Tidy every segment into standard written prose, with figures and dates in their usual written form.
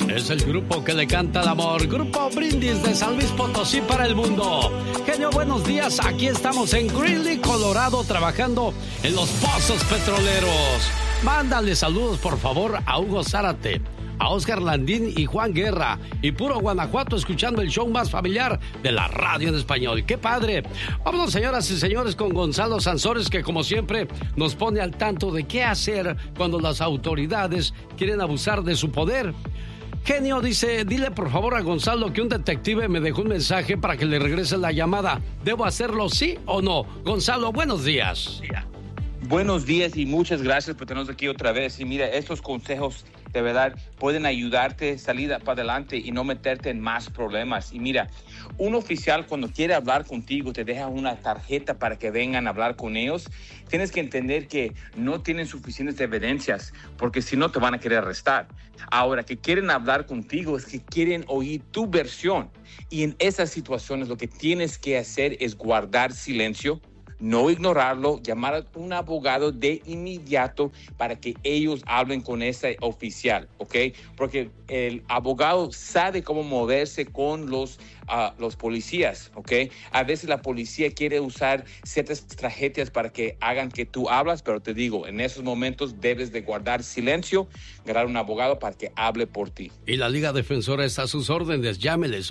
Es el grupo que le canta al amor. Grupo Brindis de San Luis Potosí para el mundo. Genio, buenos días. Aquí estamos en Greeley, Colorado, trabajando en los pozos petroleros. Mándale saludos, por favor, a Hugo Zárate, a Oscar Landín y Juan Guerra. Y puro Guanajuato, escuchando el show más familiar de la radio en español. ¡Qué padre! Vámonos, señoras y señores, con Gonzalo Sansores, que como siempre nos pone al tanto de qué hacer cuando las autoridades quieren abusar de su poder. Genio dice, dile por favor a Gonzalo que un detective me dejó un mensaje para que le regrese la llamada. ¿Debo hacerlo sí o no? Gonzalo, buenos días. Buenos días y muchas gracias por tenernos aquí otra vez. Y mira, estos consejos de verdad pueden ayudarte a salir para adelante y no meterte en más problemas. Y mira, un oficial cuando quiere hablar contigo te deja una tarjeta para que vengan a hablar con ellos. Tienes que entender que no tienen suficientes evidencias porque si no te van a querer arrestar. Ahora, que quieren hablar contigo es que quieren oír tu versión. Y en esas situaciones lo que tienes que hacer es guardar silencio, no ignorarlo, llamar a un abogado de inmediato para que ellos hablen con ese oficial, ¿ok? Porque el abogado sabe cómo moverse con los policías, ¿ok? A veces la policía quiere usar ciertas estrategias para que hagan que tú hablas, pero te digo, en esos momentos debes de guardar silencio, agarrar un abogado para que hable por ti. Y la Liga Defensora está a sus órdenes. Llámeles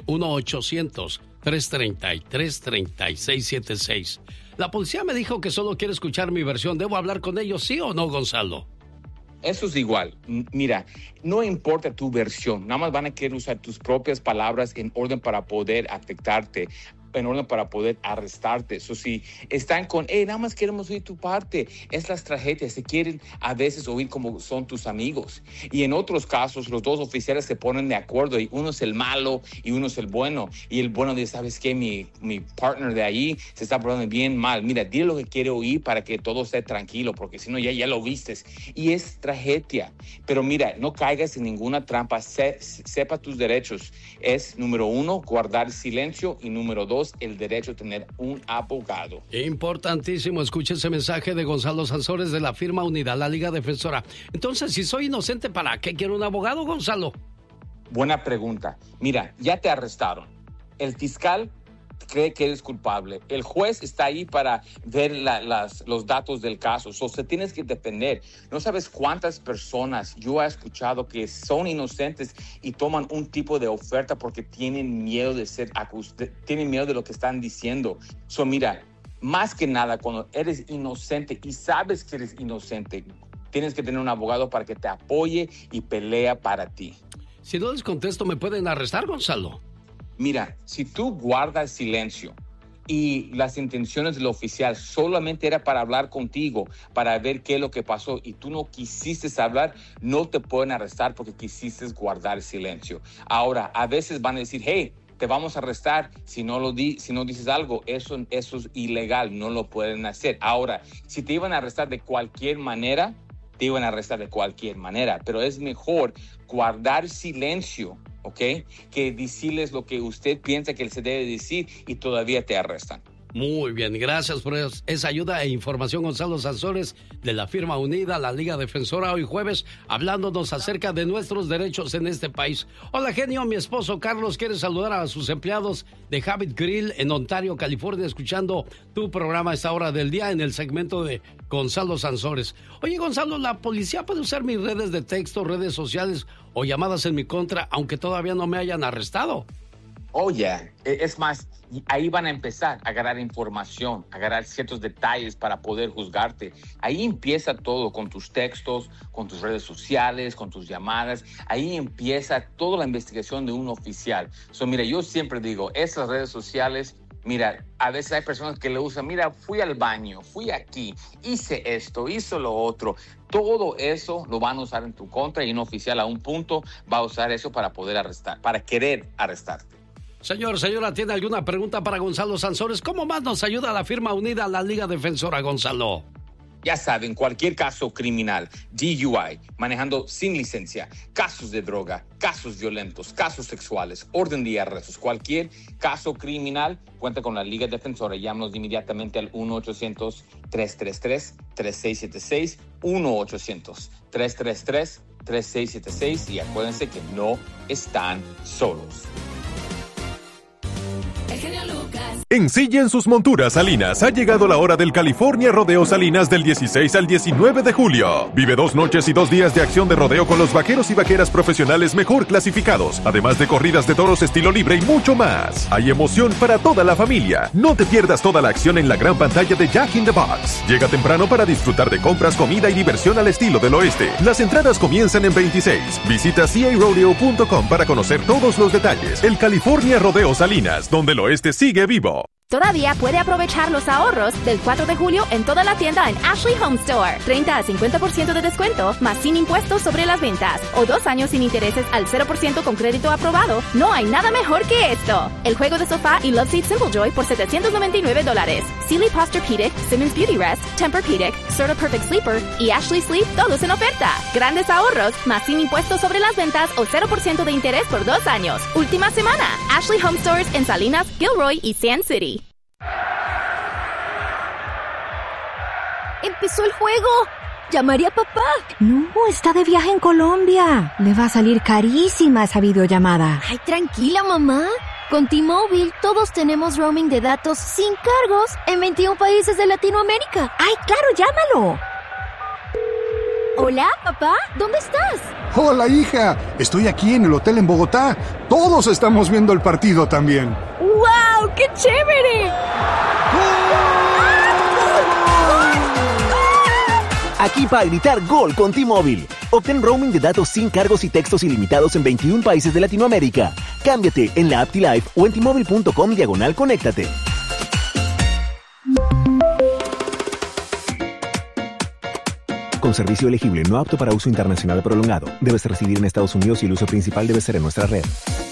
1-800-333-3676. La policía me dijo que solo quiere escuchar mi versión. ¿Debo hablar con ellos, sí o no, Gonzalo? Eso es igual. Mira, no importa tu versión. Nada más van a querer usar tus propias palabras en orden para poder afectarte, en orden para poder arrestarte. Eso sí, están con, nada más queremos oír tu parte. Es las tragedias. Se quieren a veces oír como son tus amigos. Y en otros casos, los dos oficiales se ponen de acuerdo y uno es el malo y uno es el bueno. Y el bueno dice, ¿sabes qué? Mi partner de ahí se está portando bien mal. Mira, dile lo que quiere oír para que todo esté tranquilo, porque si no ya lo vistes. Y es tragedia. Pero mira, no caigas en ninguna trampa. Sepa tus derechos. Es, número 1, guardar silencio y número 2, el derecho a tener un abogado. Importantísimo, escuche ese mensaje de Gonzalo Sansores de la firma Unidad, la Liga Defensora. Entonces, si soy inocente, ¿para qué quiero un abogado, Gonzalo? Buena pregunta. Mira, ya te arrestaron. El fiscal cree que eres culpable. El juez está ahí para ver los datos del caso. Se tienes que defender. No sabes cuántas personas yo he escuchado que son inocentes y toman un tipo de oferta porque tienen miedo de ser acusados, tienen miedo de lo que están diciendo. Mira, más que nada, cuando eres inocente y sabes que eres inocente, tienes que tener un abogado para que te apoye y pelea para ti. Si no les contesto, ¿me pueden arrestar, Gonzalo? Mira, si tú guardas silencio y las intenciones del oficial solamente era para hablar contigo, para ver qué es lo que pasó y tú no quisiste hablar, no te pueden arrestar porque quisiste guardar silencio. Ahora, a veces van a decir, hey, te vamos a arrestar si no dices algo. Eso es ilegal, no lo pueden hacer. Ahora, si te iban a arrestar de cualquier manera, pero es mejor guardar silencio, ¿ok? Que decirles lo que usted piensa que se debe decir y todavía te arrestan. Muy bien, gracias por esa ayuda e información, Gonzalo Sansores, de la firma Unida, la Liga Defensora, hoy jueves, hablándonos acerca de nuestros derechos en este país. Hola, genio, mi esposo Carlos quiere saludar a sus empleados de Habit Grill en Ontario, California, escuchando tu programa a esta hora del día en el segmento de Gonzalo Sansores. Oye, Gonzalo, ¿la policía puede usar mis redes de texto, redes sociales o llamadas en mi contra, aunque todavía no me hayan arrestado? Oye, es más, ahí van a empezar a agarrar información, a agarrar ciertos detalles para poder juzgarte. Ahí empieza todo, con tus textos, con tus redes sociales, con tus llamadas. Ahí empieza toda la investigación de un oficial. Mira, yo siempre digo, esas redes sociales, mira, a veces hay personas que le usan, mira, fui al baño, fui aquí, hice esto, hice lo otro. Todo eso lo van a usar en tu contra y un oficial a un punto va a usar eso para poder arrestar, para querer arrestarte. Señora, ¿tiene alguna pregunta para Gonzalo Sansores? ¿Cómo más nos ayuda la firma Unida, la Liga Defensora, Gonzalo? Ya saben, cualquier caso criminal, DUI, manejando sin licencia, casos de droga, casos violentos, casos sexuales, orden de arrestos, cualquier caso criminal, cuenta con la Liga Defensora. Llámanos inmediatamente al 1-800-333-3676, 1-800-333-3676. 3676 y acuérdense que no están solos. En Silla sus monturas Salinas ha llegado la hora del California Rodeo Salinas del 16 al 19 de julio. Vive 2 noches y 2 días de acción de rodeo con los vaqueros y vaqueras profesionales mejor clasificados, además de corridas de toros estilo libre y mucho más. Hay emoción para toda la familia. No te pierdas toda la acción en la gran pantalla de Jack in the Box. Llega temprano para disfrutar de compras, comida y diversión al estilo del oeste. Las entradas comienzan en 26. Visita carodeo.com para conocer todos los detalles. El California Rodeo Salinas, donde el oeste sigue vivo. Todavía puede aprovechar los ahorros del 4 de julio en toda la tienda en Ashley Home Store. 30 a 50% de descuento, más sin impuestos sobre las ventas. O 2 años sin intereses al 0% con crédito aprobado. No hay nada mejor que esto. El juego de sofá y Love Seat Simple Joy por $799. Sealy Posturepedic, Simmons Beauty Rest, Tempur-Pedic, Serta Perfect Sleeper y Ashley Sleep, todos en oferta. Grandes ahorros, más sin impuestos sobre las ventas o 0% de interés por 2 años. Última semana. Ashley Home Stores en Salinas, Gilroy y Sand City. ¡Empezó el juego! ¡Llamaré a papá! No, está de viaje en Colombia. Le va a salir carísima esa videollamada. Ay, tranquila, mamá. Con T-Mobile todos tenemos roaming de datos sin cargos en 21 países de Latinoamérica. ¡Ay, claro, llámalo! Hola, papá, ¿dónde estás? Hola, hija. Estoy aquí en el hotel en Bogotá. Todos estamos viendo el partido también. ¡Wow! ¡Qué chévere! Aquí para gritar gol con T-Mobile. Obtén roaming de datos sin cargos y textos ilimitados en 21 países de Latinoamérica. Cámbiate en la app T-Life o en T-Mobile.com/conéctate. Con servicio elegible no apto para uso internacional prolongado. Debes residir en Estados Unidos y el uso principal debe ser en nuestra red.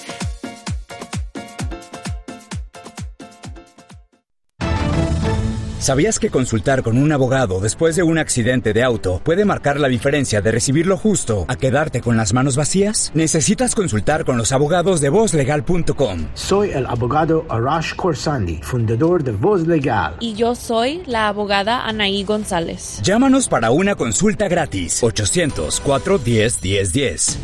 ¿Sabías que consultar con un abogado después de un accidente de auto puede marcar la diferencia de recibir lo justo a quedarte con las manos vacías? Necesitas consultar con los abogados de VozLegal.com. Soy el abogado Arash Khorsandi, fundador de Voz Legal. Y yo soy la abogada Anaí González. Llámanos para una consulta gratis. 800-410-1010.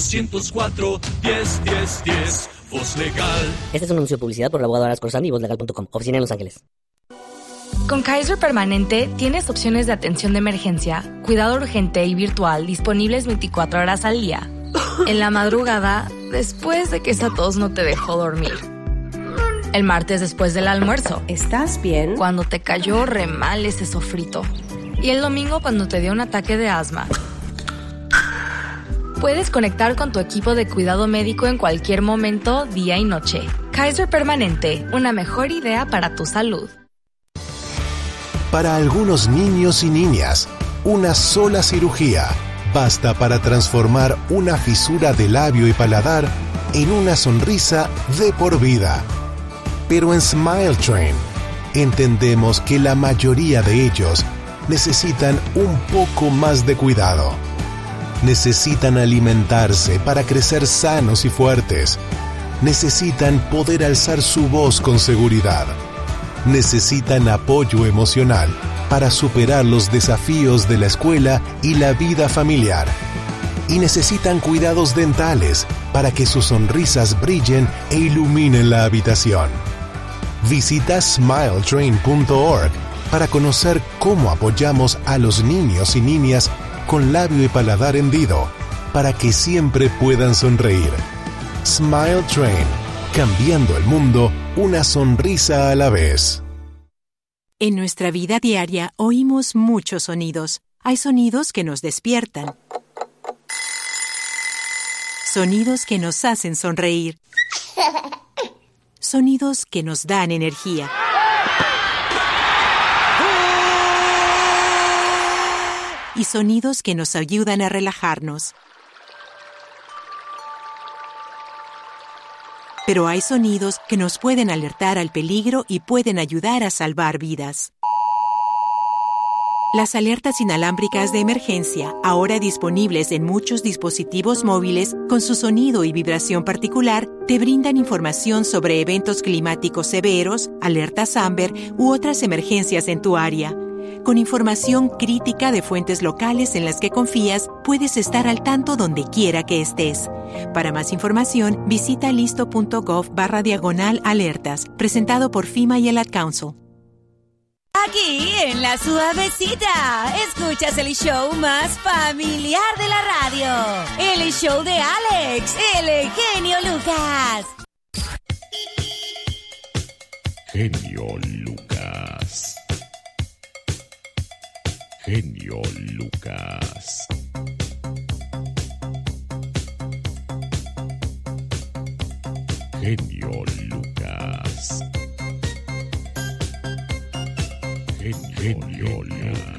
800-410-1010. Voz Legal. Este es un anuncio de publicidad por el abogado Arash Khorsandi y VozLegal.com. Oficina en Los Ángeles. Con Kaiser Permanente tienes opciones de atención de emergencia, cuidado urgente y virtual disponibles 24 horas al día. En la madrugada, después de que esa tos no te dejó dormir. El martes después del almuerzo. ¿Estás bien? Cuando te cayó re mal ese sofrito. Y el domingo cuando te dio un ataque de asma. Puedes conectar con tu equipo de cuidado médico en cualquier momento, día y noche. Kaiser Permanente, una mejor idea para tu salud. Para algunos niños y niñas, una sola cirugía basta para transformar una fisura de labio y paladar en una sonrisa de por vida. Pero en Smile Train entendemos que la mayoría de ellos necesitan un poco más de cuidado. Necesitan alimentarse para crecer sanos y fuertes. Necesitan poder alzar su voz con seguridad. Necesitan apoyo emocional para superar los desafíos de la escuela y la vida familiar. Y necesitan cuidados dentales para que sus sonrisas brillen e iluminen la habitación. Visita smiletrain.org para conocer cómo apoyamos a los niños y niñas con labio y paladar hendido para que siempre puedan sonreír. Smile Train, cambiando el mundo una sonrisa a la vez. En nuestra vida diaria oímos muchos sonidos. Hay sonidos que nos despiertan. Sonidos que nos hacen sonreír. Sonidos que nos dan energía. Y sonidos que nos ayudan a relajarnos. Pero hay sonidos que nos pueden alertar al peligro y pueden ayudar a salvar vidas. Las alertas inalámbricas de emergencia, ahora disponibles en muchos dispositivos móviles con su sonido y vibración particular, te brindan información sobre eventos climáticos severos, alertas Amber u otras emergencias en tu área. Con información crítica de fuentes locales en las que confías, puedes estar al tanto donde quiera que estés. Para más información, visita listo.gov/alertas, presentado por FEMA y el Ad Council. Aquí en La Suavecita, escuchas el show más familiar de la radio. El show de Alex, el genio Lucas. Genio Lucas. Genio Lucas. Genio Lucas. Genio Lucas.